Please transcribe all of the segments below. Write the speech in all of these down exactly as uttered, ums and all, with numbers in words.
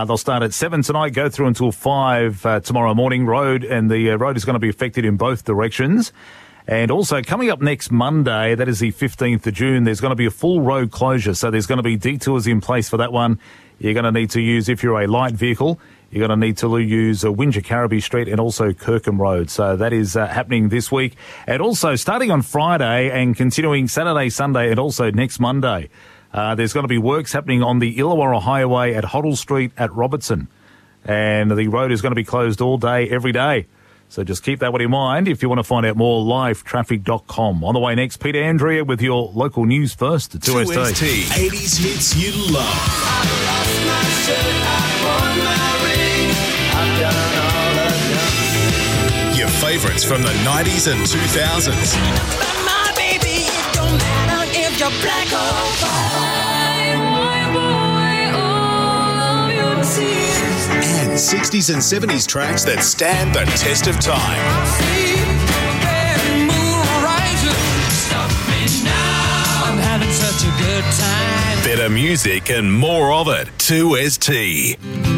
Uh, they'll start at seven tonight, go through until five uh, tomorrow morning. Road and the uh, road is going to be affected in both directions. And also coming up next Monday, that is the fifteenth of June, there's going to be a full road closure. So there's going to be detours in place for that one. You're going to need to use, if you're a light vehicle, you're going to need to use uh, Windsor Carraby Street and also Kirkham Road. So that is uh, happening this week. And also starting on Friday and continuing Saturday, Sunday and also next Monday, uh, there's going to be works happening on the Illawarra Highway at Hoddle Street at Robertson. And the road is going to be closed all day, every day. So just keep that one in mind if you want to find out more, live traffic dot com. On the way next, Peter Andrea with your local news first at two S T. two S T, eighties hits you love. I lost my shirt, I won my ring, I've done all I've done. Your favourites from the nineties and two thousands. My baby, it don't matter if you're black or white. Wipe away all of your tears. And sixties and seventies tracks that stand the test of time. I see the moon rising. Stop me now. I'm having such a good time. Better music and more of it. two S T.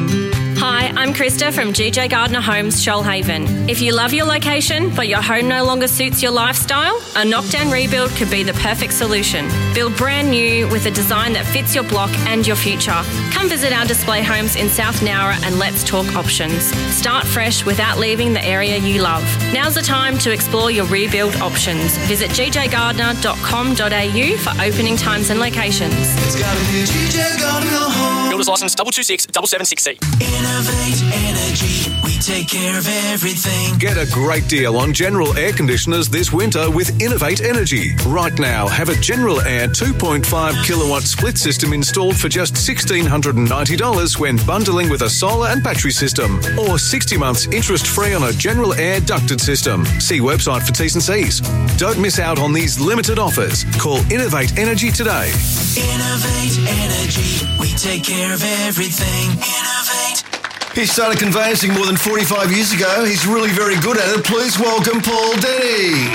Hi, I'm Krista from G J Gardner Homes, Shoalhaven. If you love your location, but your home no longer suits your lifestyle, a knockdown rebuild could be the perfect solution. Build brand new with a design that fits your block and your future. Come visit our display homes in South Nowra and let's talk options. Start fresh without leaving the area you love. Now's the time to explore your rebuild options. Visit g j gardner dot com dot a u for opening times and locations. It's gotta be G J Gardner Homes. Builder's license double two six double seven six C. Innovate Energy, we take care of everything. Get a great deal on General air conditioners this winter with Innovate Energy. Right now, have a General Air two point five kilowatt split system installed for just one thousand six hundred ninety dollars when bundling with a solar and battery system, or sixty months interest-free on a General Air ducted system. See website for T's and C's. Don't miss out on these limited offers. Call Innovate Energy today. Innovate Energy, we take care of everything. Innovate. He started conveyancing more than forty-five years ago. He's really very good at it. Please welcome Paul Denny.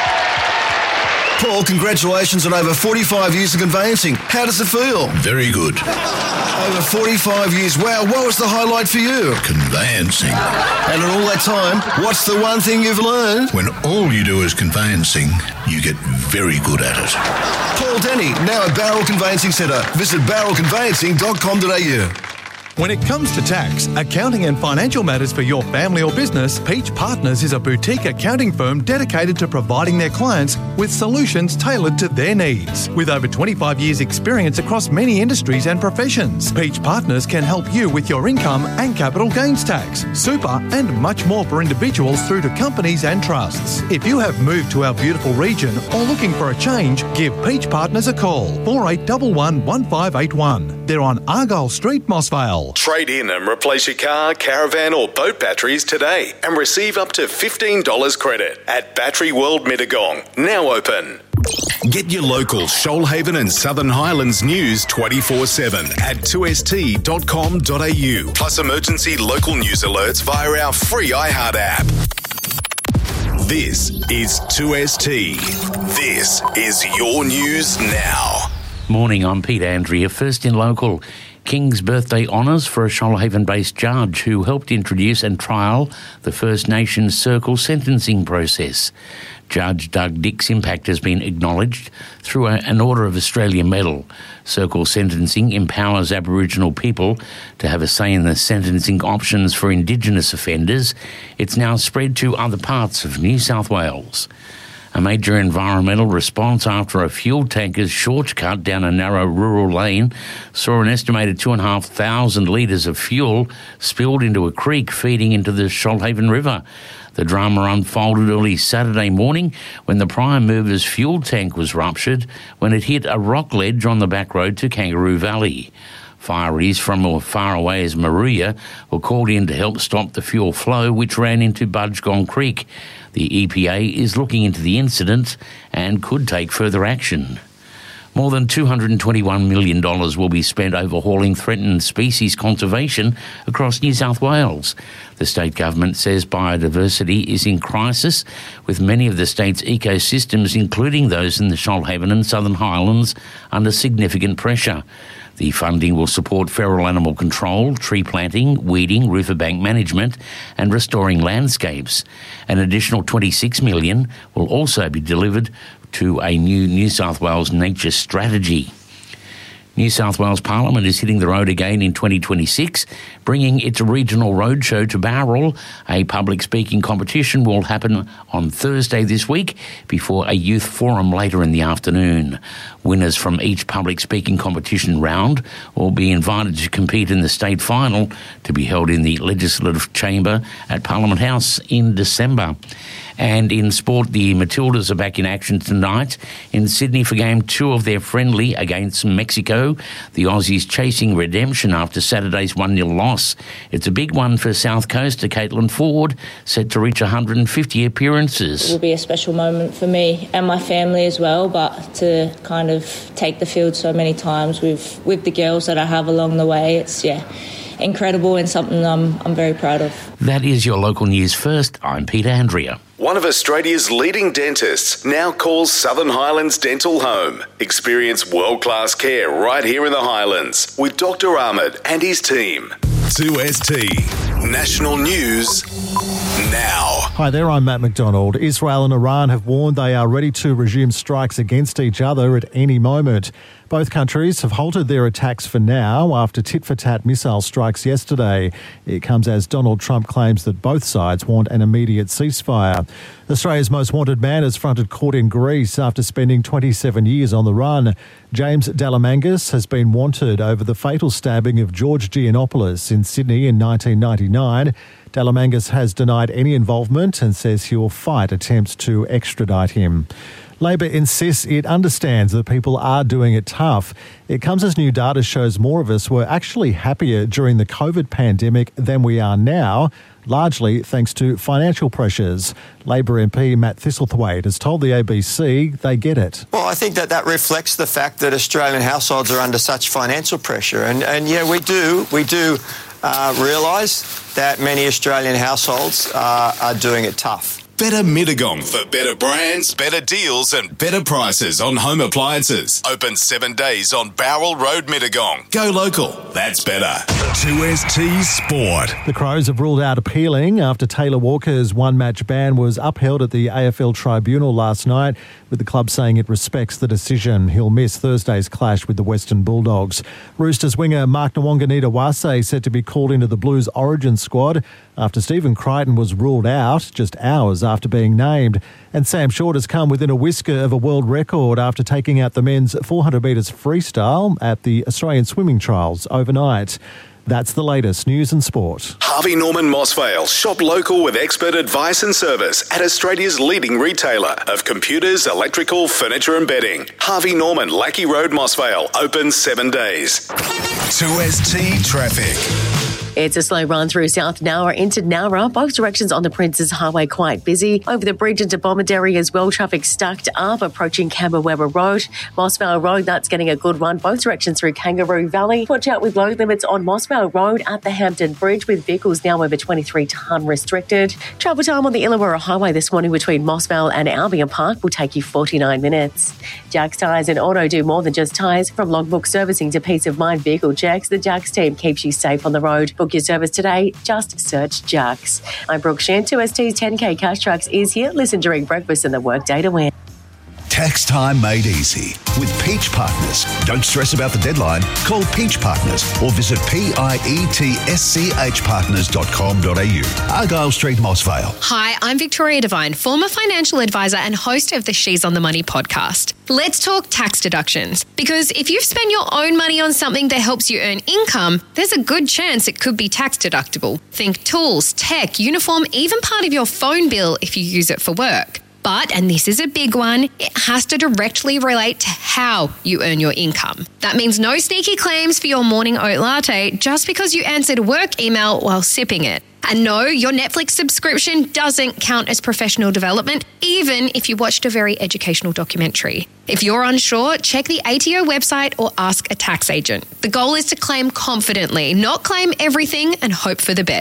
Paul, congratulations on over forty-five years of conveyancing. How does it feel? Very good. Over forty-five years. Wow, what was the highlight for you? Conveyancing. And in all that time, what's the one thing you've learned? When all you do is conveyancing, you get very good at it. Paul Denny, now at Barrel Conveyancing Centre. Visit barrel conveyancing dot com dot a u. When it comes to tax, accounting and financial matters for your family or business, Peach Partners is a boutique accounting firm dedicated to providing their clients with solutions tailored to their needs. With over twenty-five years experience across many industries and professions, Peach Partners can help you with your income and capital gains tax, super and much more for individuals through to companies and trusts. If you have moved to our beautiful region or looking for a change, give Peach Partners a call, four eight one one, one five eight one. They're on Argyle Street, Mossvale. Trade in and replace your car, caravan or boat batteries today and receive up to fifteen dollars credit at Battery World Mittagong. Now open. Get your local Shoalhaven and Southern Highlands news twenty-four seven at two s t dot com dot a u. Plus emergency local news alerts via our free iHeart app. This is two S T. This is your news now. Morning, I'm Pete Andrea. First in local, King's birthday honours for a Shoalhaven-based judge who helped introduce and trial the First Nations Circle sentencing process. Judge Doug Dick's impact has been acknowledged through a, an Order of Australia medal. Circle sentencing empowers Aboriginal people to have a say in the sentencing options for Indigenous offenders. It's now spread to other parts of New South Wales. A major environmental response after a fuel tanker's shortcut down a narrow rural lane saw an estimated two thousand five hundred litres of fuel spilled into a creek feeding into the Shoalhaven River. The drama unfolded early Saturday morning when the Prime Movers fuel tank was ruptured when it hit a rock ledge on the back road to Kangaroo Valley. Fireys from as far away as Maruya were called in to help stop the fuel flow, which ran into Budgong Creek. The E P A is looking into the incident and could take further action. More than two hundred twenty-one million dollars will be spent overhauling threatened species conservation across New South Wales. The state government says biodiversity is in crisis, with many of the state's ecosystems, including those in the Shoalhaven and Southern Highlands, under significant pressure. The funding will support feral animal control, tree planting, weeding, riverbank management and restoring landscapes. An additional twenty-six million dollars will also be delivered to a new New South Wales nature strategy. New South Wales Parliament is hitting the road again in twenty twenty-six, bringing its regional roadshow to Bowral. A public speaking competition will happen on Thursday this week before a youth forum later in the afternoon. Winners from each public speaking competition round will be invited to compete in the state final to be held in the Legislative Chamber at Parliament House in December. And in sport, the Matildas are back in action tonight in Sydney for game two of their friendly against Mexico. The Aussies chasing redemption after Saturday's one nil loss. It's a big one for South Coaster Caitlin Ford, set to reach one hundred fifty appearances. It will be a special moment for me and my family as well, but to kind of take the field so many times with, with the girls that I have along the way, it's, yeah, incredible and something I'm, I'm very proud of. That is your local news first. I'm Peter Andrea. One of Australia's leading dentists now calls Southern Highlands Dental home. Experience world-class care right here in the Highlands with Doctor Ahmed and his team. two S T National News now. Hi there, I'm Matt McDonald. Israel and Iran have warned they are ready to resume strikes against each other at any moment. Both countries have halted their attacks for now after tit-for-tat missile strikes yesterday. It comes as Donald Trump claims that both sides want an immediate ceasefire. Australia's most wanted man has fronted court in Greece after spending twenty-seven years on the run. James Delamangas has been wanted over the fatal stabbing of George Giannopoulos in Sydney in nineteen ninety-nine. Delamangas has denied any involvement and says he will fight attempts to extradite him. Labor insists it understands that people are doing it tough. It comes as new data shows more of us were actually happier during the COVID pandemic than we are now, largely thanks to financial pressures. Labor M P Matt Thistlethwaite has told the A B C they get it. Well, I think that that reflects the fact that Australian households are under such financial pressure. And, and yeah, we do, we do uh, realise that many Australian households uh, are doing it tough. Better Mittagong for better brands, better deals and better prices on home appliances. Open seven days on Bowral Road, Mittagong. Go local. That's better. two S T Sport. The Crows have ruled out appealing after Taylor Walker's one-match ban was upheld at the A F L Tribunal last night, with the club saying it respects the decision. He'll miss Thursday's clash with the Western Bulldogs. Roosters winger Mark Nwanganita-Wase said to be called into the Blues origin squad after Stephen Crichton was ruled out just hours after being named. And Sam Short has come within a whisker of a world record after taking out the men's four hundred metres freestyle at the Australian Swimming Trials overnight. That's the latest news and sport. Harvey Norman Mossvale. Shop local with expert advice and service at Australia's leading retailer of computers, electrical, furniture and bedding. Harvey Norman, Lackey Road, Mossvale. Open seven days. two S T Traffic. It's a slow run through South Nowra into Nowra. Both directions on the Princes Highway quite busy. Over the bridge into Bomaderry as well, traffic stacked up approaching Camberwebber Road. Mossvale Road, that's getting a good run. Both directions through Kangaroo Valley. Watch out with load limits on Mossvale Road at the Hampton Bridge with vehicles now over twenty-three tonne restricted. Travel time on the Illawarra Highway this morning between Mossvale and Albion Park will take you forty-nine minutes. Jack's Tyres and Auto do more than just tyres. From logbook servicing to peace of mind vehicle checks, the Jack's team keeps you safe on the road. Book your service today, just search Jack's. I'm Brooke Shan. two S T's ten K Cash Trucks is here. Listen during breakfast and the workday to win. Tax time made easy with Peach Partners. Don't stress about the deadline. Call Peach Partners or visit P I E T S C H partners dot com dot a u. Argyle Street, Mossvale. Hi, I'm Victoria Devine, former financial advisor and host of the She's on the Money podcast. Let's talk tax deductions, because if you've spent your own money on something that helps you earn income, there's a good chance it could be tax deductible. Think tools, tech, uniform, even part of your phone bill if you use it for work. But, and this is a big one, it has to directly relate to how you earn your income. That means no sneaky claims for your morning oat latte just because you answered a work email while sipping it. And no, your Netflix subscription doesn't count as professional development, even if you watched a very educational documentary. If you're unsure, check the A T O website or ask a tax agent. The goal is to claim confidently, not claim everything and hope for the best.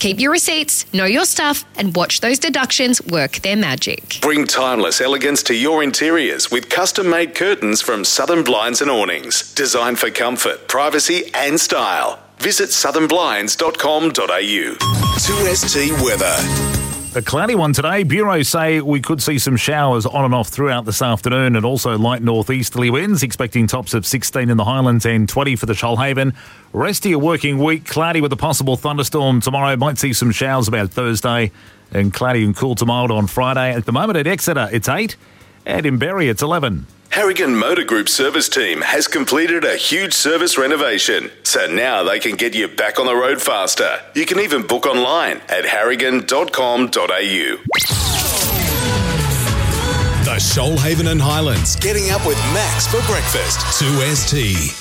Keep your receipts, know your stuff, and watch those deductions work their magic. Bring timeless elegance to your interiors with custom-made curtains from Southern Blinds and Awnings. Designed for comfort, privacy and style. Visit southern blinds dot com dot a u. two S T weather. A cloudy one today. Bureaus say we could see some showers on and off throughout this afternoon, and also light northeasterly winds, expecting tops of sixteen in the Highlands and twenty for the Shoalhaven. Rest of your working week, cloudy with a possible thunderstorm tomorrow. Might see some showers about Thursday, and cloudy and cool to mild on Friday. At the moment at Exeter, it's eight, and in Berry, it's eleven. Harrigan Motor Group service team has completed a huge service renovation, so now they can get you back on the road faster. You can even book online at harrigan dot com dot a u. The Shoalhaven and Highlands, getting up with Max for breakfast. two S T.